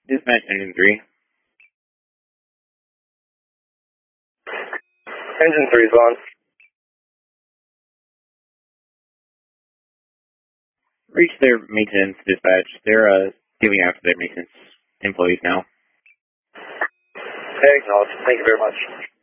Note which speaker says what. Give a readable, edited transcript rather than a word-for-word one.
Speaker 1: Dispatch Engine 3.
Speaker 2: Engine 3 is on.
Speaker 1: Reach their maintenance dispatch. They're giving out to their maintenance employees now.
Speaker 2: Acknowledged. Thank you very much.